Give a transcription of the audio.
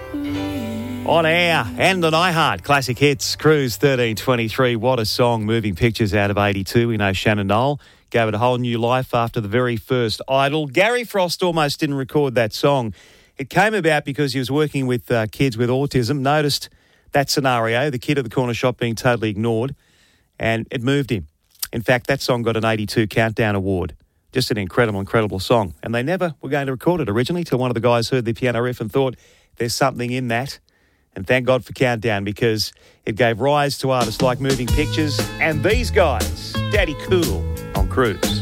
On air and on iHeart, Classic Hits, Cruise 1323. What a song, Moving Pictures out of 82. We know Shannon Noll gave it a whole new life after the very first Idol. Gary Frost almost didn't record that song. It came about because he was working with kids with autism, noticed that scenario, the kid at the corner shop being totally ignored, and it moved him. In fact, that song got an 82 Countdown Award. Just an incredible song. And they never were going to record it originally till one of the guys heard the piano riff and thought, there's something in that. And thank God for Countdown, because it gave rise to artists like Moving Pictures and these guys, Daddy Cool on Cruise.